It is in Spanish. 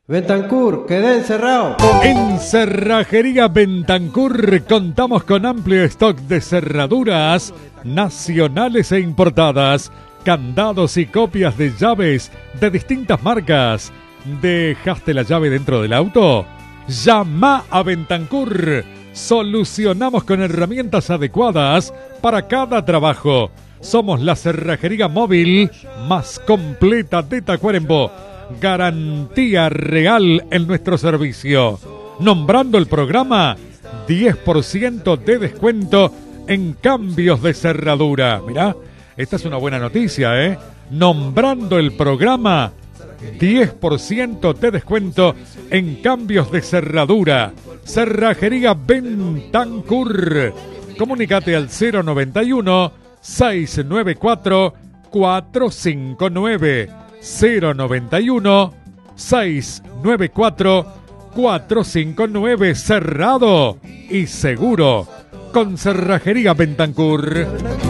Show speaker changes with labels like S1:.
S1: Bentancur, quedé encerrado.
S2: En Cerrajería Bentancur contamos con amplio stock de cerraduras nacionales e importadas, candados y copias de llaves de distintas marcas. ¿Dejaste la llave dentro del auto? Llama a Bentancur. Solucionamos con herramientas adecuadas para cada trabajo. Somos la cerrajería móvil más completa de Tacuarembó. Garantía real en nuestro servicio. Nombrando el programa, 10% de descuento en cambios de cerradura. Mirá, esta es una buena noticia, ¿eh? Nombrando el programa, 10% de descuento en cambios de cerradura. Cerrajería Bentancur. Comunícate al 091 694 459. 091 694 459. Cerrado y seguro con Cerrajería Bentancur.